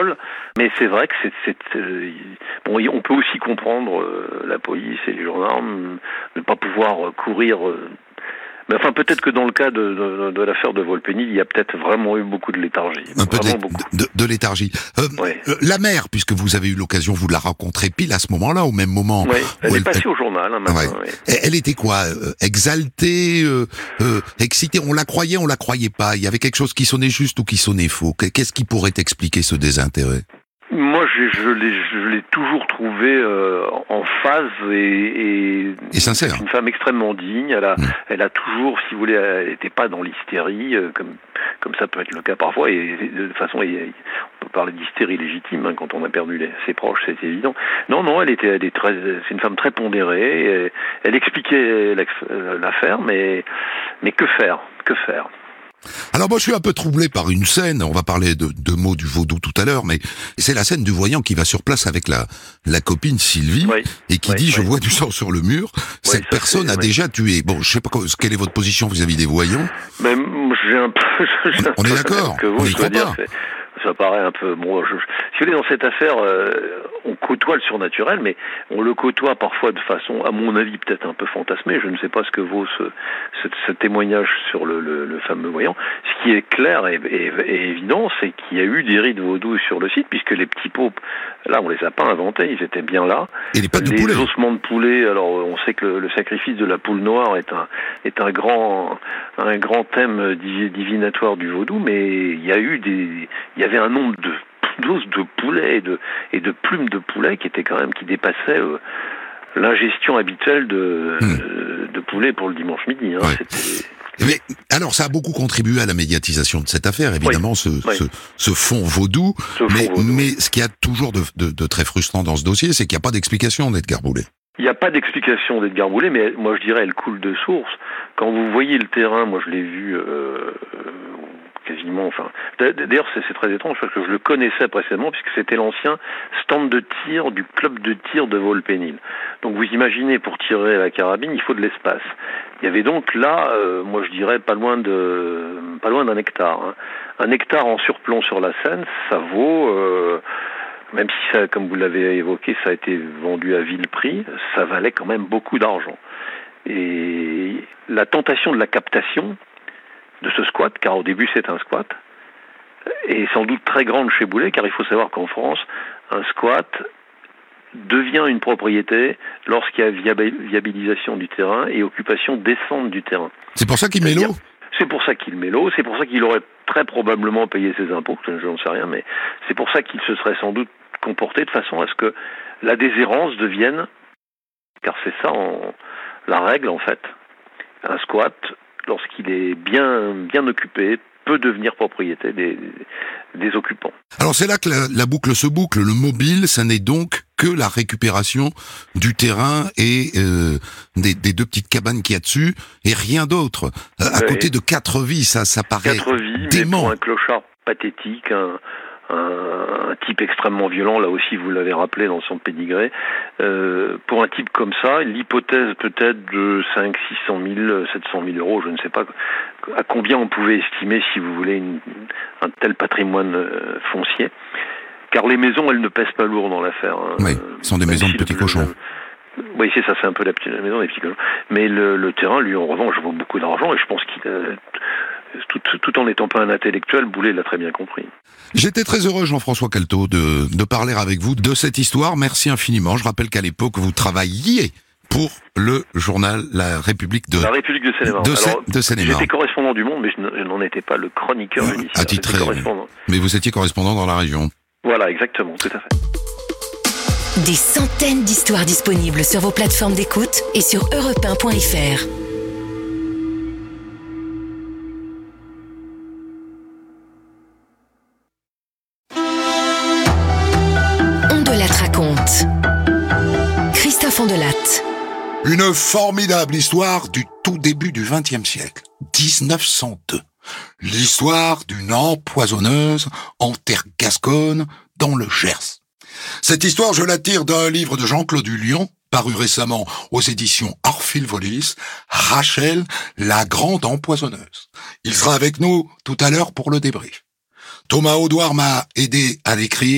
folle. Mais c'est vrai que bon, on peut aussi comprendre la police et les gendarmes ne pas pouvoir courir. Mais enfin, peut-être que dans le cas de l'affaire de Volpenil, il y a peut-être vraiment eu beaucoup de léthargie. Un peu de léthargie. Ouais. La mère, puisque vous avez eu l'occasion, vous la rencontrez pile à ce moment-là, au même moment. Oui, elle est passée au journal un matin. Ouais. Ouais. Elle était quoi, exaltée, excitée? On la croyait pas? Il y avait quelque chose qui sonnait juste ou qui sonnait faux? Qu'est-ce qui pourrait expliquer ce désintérêt? Moi, je l'ai toujours trouvée en phase et sincère. Une femme extrêmement digne. Elle a toujours, si vous voulez, elle n'était pas dans l'hystérie comme ça peut être le cas parfois. Et de toute façon, on peut parler d'hystérie légitime quand on a perdu ses proches, c'est évident. Non, c'est une femme très pondérée. Elle expliquait l'affaire, mais que faire? Alors moi je suis un peu troublé par une scène, on va parler de mots du vaudou tout à l'heure, mais c'est la scène du voyant qui va sur place avec la copine Sylvie, et qui dit « je vois du sang sur le mur », cette personne a déjà tué. Bon, je sais pas quelle est votre position vis-à-vis des voyants. Mais j'ai un peu... On est d'accord, on n'y croit pas. Ça paraît un peu... Bon, si vous voulez, dans cette affaire, on côtoie le surnaturel, mais on le côtoie parfois de façon, à mon avis, peut-être un peu fantasmée. Je ne sais pas ce que vaut ce témoignage sur le fameux voyant. Ce qui est clair et évident, c'est qu'il y a eu des rites vaudous sur le site, puisque les petits pots, là, on les a pas inventés, ils étaient bien là. Et les pattes de poulet. Les ossements de poulet, alors on sait que le sacrifice de la poule noire est un grand thème divinatoire du vaudou, mais il y avait un nombre d'os de poulet et de plumes de poulet qui dépassait l'ingestion habituelle de poulet pour le dimanche midi. Hein. Ouais. Mais alors ça a beaucoup contribué à la médiatisation de cette affaire, évidemment, ce fond vaudou. Mais ce qu'il y a toujours de très frustrant dans ce dossier, c'est qu'il n'y a pas d'explication d'Edgar Boulet. Il n'y a pas d'explication d'Edgar Boulet, mais moi je dirais elle coule de source. Quand vous voyez le terrain, moi je l'ai vu quasiment, enfin... D'ailleurs, c'est très étrange, parce que je le connaissais précédemment, puisque c'était l'ancien stand de tir du club de tir de Volpenil. Donc vous imaginez, pour tirer à la carabine, il faut de l'espace. Il y avait donc là, moi je dirais, pas loin d'un hectare. Hein. Un hectare en surplomb sur la Seine, ça vaut... même si ça, comme vous l'avez évoqué, ça a été vendu à vil prix, ça valait quand même beaucoup d'argent. Et la tentation de la captation de ce squat, car au début c'est un squat, est sans doute très grande chez Boulet, car il faut savoir qu'en France, un squat devient une propriété lorsqu'il y a viabilisation du terrain et occupation décente du terrain. C'est pour ça qu'il met l'eau ? C'est pour ça qu'il met l'eau, c'est pour ça qu'il aurait très probablement payé ses impôts, je n'en sais rien, mais c'est pour ça qu'il se serait sans doute comporté de façon à ce que la déshérence devienne, car c'est ça la règle en fait, un squat, lorsqu'il est bien occupé, peut devenir propriété des occupants. Alors c'est là que la boucle se boucle. Le mobile, ça n'est donc que la récupération du terrain et des deux petites cabanes qu'il y a dessus, et rien d'autre. À côté de 4 vies, ça paraît 4 vies, dément. Mais pour un clochard pathétique, un type extrêmement violent, là aussi vous l'avez rappelé dans son pédigré, pour un type comme ça, l'hypothèse peut-être de 500 000, 600 000, 700 000 euros, je ne sais pas à combien on pouvait estimer, si vous voulez, un tel patrimoine foncier, car les maisons, elles ne pèsent pas lourd dans l'affaire. Hein. Oui, ce sont des maisons de petits cochons. Oui, c'est ça, c'est un peu la maison des petits cochons. Mais le terrain, lui, en revanche, vaut beaucoup d'argent, et je pense qu'il tout en n'étant pas un intellectuel, Boulet l'a très bien compris. J'étais très heureux, Jean-François Caltot, de parler avec vous de cette histoire. Merci infiniment. Je rappelle qu'à l'époque, vous travailliez pour le journal La République de Seine-et-Marne. de Seine-et-Marne. J'étais correspondant du Monde, mais je n'en étais pas le chroniqueur judiciaire. Attitré, mais vous étiez correspondant dans la région. Voilà, exactement, tout à fait. Des centaines d'histoires disponibles sur vos plateformes d'écoute et sur europe1.fr. Christophe Ondelatte. Une formidable histoire du tout début du XXe siècle, 1902. L'histoire d'une empoisonneuse en terre gasconne dans le Gers. Cette histoire, je la tire d'un livre de Jean-Claude Hullion, paru récemment aux éditions Orphile-Volis, Rachel, la grande empoisonneuse. Il sera avec nous tout à l'heure pour le débrief. Thomas Audouard m'a aidé à l'écrire.